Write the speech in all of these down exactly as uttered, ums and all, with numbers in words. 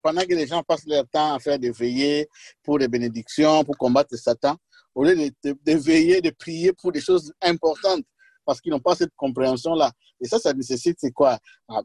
pendant que les gens passent leur temps à faire des veillées pour des bénédictions, pour combattre Satan, au lieu de, de, de veiller, de prier pour des choses importantes, parce qu'ils n'ont pas cette compréhension-là. Et ça, ça nécessite, c'est quoi?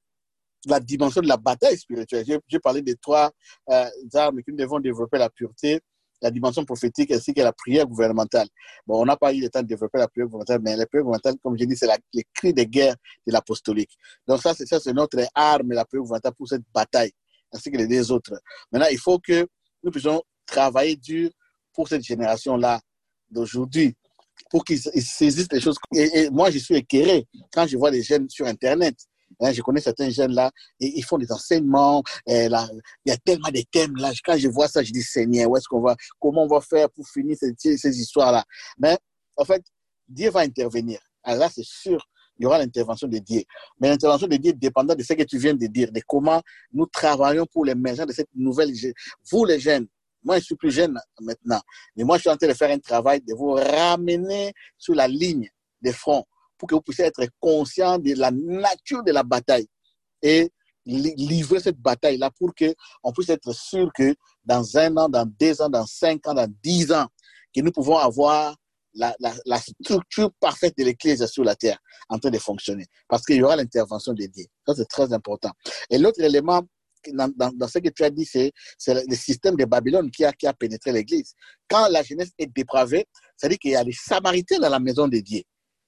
La dimension de la bataille spirituelle. J'ai, j'ai parlé des trois euh, armes que nous devons développer: la pureté, la dimension prophétique ainsi que la prière gouvernementale. Bon, on n'a pas eu le temps de développer la prière gouvernementale, mais la prière gouvernementale, comme je dis, c'est la, les cris de guerre de l'apostolique. Donc ça, c'est ça, c'est notre arme, la prière gouvernementale, pour cette bataille, ainsi que les deux autres. Maintenant, il faut que nous puissions travailler dur pour cette génération-là d'aujourd'hui, pour qu'ils saisissent les choses. Et, et moi, je suis écœuré quand je vois les jeunes sur Internet. Hein, je connais certains jeunes là, et ils font des enseignements. Et là, il y a tellement de thèmes là. Quand je vois ça, je dis Seigneur, où est-ce qu'on va, comment on va faire pour finir ces, ces histoires-là? Mais en fait, Dieu va intervenir. Alors là, c'est sûr, il y aura l'intervention de Dieu. Mais l'intervention de Dieu dépendant de ce que tu viens de dire, de comment nous travaillons pour l'émergence de cette nouvelle. Vous les jeunes, moi je suis plus jeune maintenant, mais moi je suis en train de faire un travail de vous ramener sur la ligne des fronts, pour que vous puissiez être conscient de la nature de la bataille et livrer cette bataille-là pour qu'on puisse être sûr que dans un an, dans deux ans, dans cinq ans, dans dix ans, que nous pouvons avoir la, la, la structure parfaite de l'Église sur la terre en train de fonctionner. Parce qu'il y aura l'intervention de Dieu. Ça, c'est très important. Et l'autre élément, dans, dans, dans ce que tu as dit, c'est, c'est le système de Babylone qui a, qui a pénétré l'Église. Quand la jeunesse est dépravée, ça veut dire qu'il y a les Samaritains dans la maison de Dieu.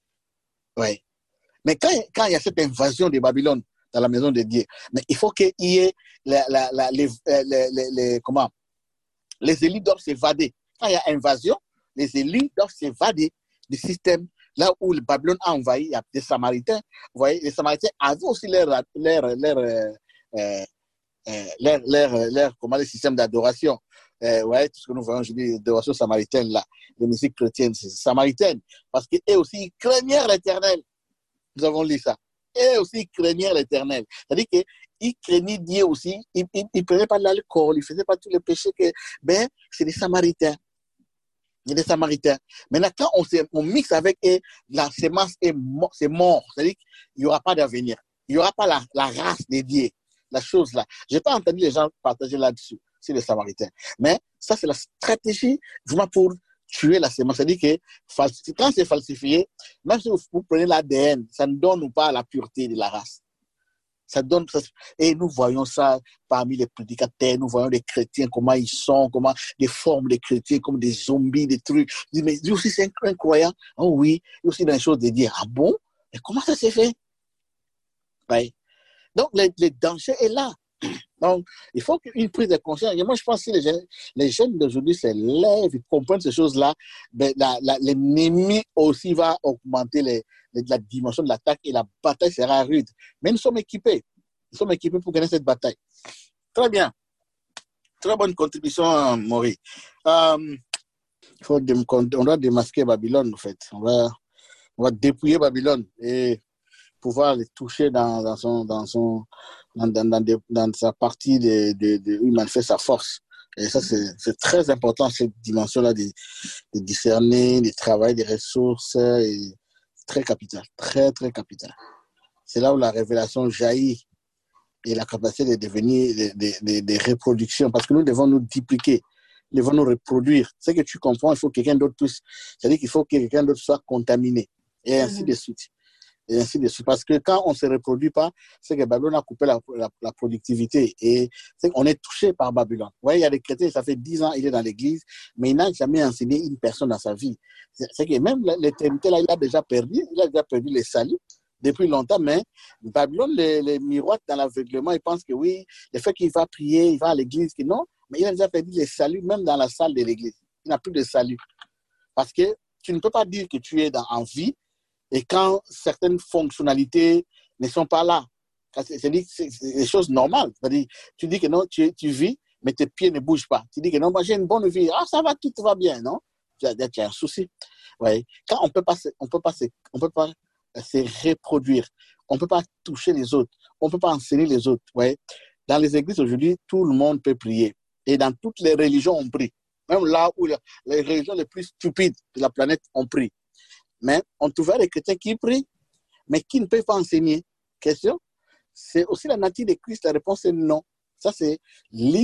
Oui. Mais quand, quand il y a cette invasion de Babylone dans la maison de Dieu, mais il faut qu'il y ait la, la, la, les, les, les, les, comment, les élus doivent s'évader. Quand il y a invasion, les élus doivent s'évader du système. Là où le Babylone a envahi, il y a des Samaritains. Vous voyez, les Samaritains avaient aussi leur, leur, leur, euh, euh, leur, leur, leur comment, les systèmes d'adoration. Euh, ouais, tout ce que nous voyons aujourd'hui, l'adoration samaritaine, là, les musiques chrétiennes, c'est samaritaine, parce qu'eux aussi, ils craignaient l'Éternel. Nous avons lu ça. Eux aussi, ils craignaient l'Éternel. C'est-à-dire qu'ils craignaient Dieu aussi. Ils ne prenaient pas de l'alcool, ils ne faisaient pas tous les péchés que. Ben, c'est des Samaritains. Il y a des Samaritains. Maintenant, quand on, on mixe avec eux, la sémence est mort, c'est mort. C'est-à-dire qu'il n'y aura pas d'avenir. Il n'y aura pas la, la race dédiée, la chose là. Je n'ai pas entendu les gens partager là-dessus. C'est les Samaritains. Mais ça, c'est la stratégie vraiment pour tuer la sémence. C'est-à-dire que quand c'est falsifié, même si vous, vous prenez l'A D N, ça ne donne pas la pureté de la race. Ça donne, ça, et nous voyons ça parmi les prédicateurs, nous voyons les chrétiens, comment ils sont, comment des formes de chrétiens, comme des zombies, des trucs. Mais lui aussi, c'est un croyant. Oh oui, il y a aussi des choses de dire, ah bon? Mais comment ça s'est fait? Ouais. Donc, le, le danger est là. Donc, il faut une prise de conscience. Et moi, je pense que si les jeunes, les jeunes d'aujourd'hui se lèvent, ils comprennent ces choses-là, ben, la, la, l'ennemi aussi va augmenter les, les, la dimension de l'attaque et la bataille sera rude. Mais nous sommes équipés. Nous sommes équipés pour gagner cette bataille. Très bien. Très bonne contribution, Maury. Euh, faut, on doit démasquer Babylone, en fait. On va, on va dépouiller Babylone et pouvoir les toucher dans, dans, son, dans, son, dans, dans, dans, de, dans sa partie de, de, de, où il manifeste sa force. Et ça, c'est, c'est très important, cette dimension-là de, de discerner, de travailler des ressources. Et c'est très capital, très, très capital. C'est là où la révélation jaillit et la capacité de devenir des de, de, de reproductions. Parce que nous devons nous dupliquer, nous devons nous reproduire. Ce que tu comprends, il faut que quelqu'un d'autre puisse. C'est-à-dire qu'il faut que quelqu'un d'autre soit contaminé. Et ainsi mm-hmm. de suite. Et ainsi de suite. Parce que quand on ne se reproduit pas, c'est que Babylone a coupé la, la, la productivité. Et c'est qu'on est touché par Babylone. Vous voyez, il y a des chrétiens, ça fait dix ans, il est dans l'église, mais il n'a jamais enseigné une personne dans sa vie. C'est, c'est que même l'éternité, là, il a déjà perdu, il a déjà perdu les saluts depuis longtemps, mais Babylone, les, les miroitent dans l'aveuglement, il pense que oui, le fait qu'il va prier, il va à l'église, que non, mais il a déjà perdu les saluts, même dans la salle de l'église. Il n'a plus de salut. Parce que tu ne peux pas dire que tu es dans, en vie, et quand certaines fonctionnalités ne sont pas là, c'est, c'est, c'est, c'est des choses normales. C'est-à-dire, tu dis que non, tu, tu vis, mais tes pieds ne bougent pas. Tu dis que non, moi j'ai une bonne vie. Ah, ça va, tout va bien, non? Tu as, tu as un souci. Ouais. Quand on peut pas, on peut pas, on peut pas se reproduire, on peut pas toucher les autres, on peut pas enseigner les autres. Ouais. Dans les églises aujourd'hui, tout le monde peut prier. Et dans toutes les religions, on prie. Même là où les religions les plus stupides de la planète, on prie. Mais on trouvera des chrétiens qui prient, mais qui ne peuvent pas enseigner. Question, c'est aussi la nature de Christ. La réponse est non. Ça, c'est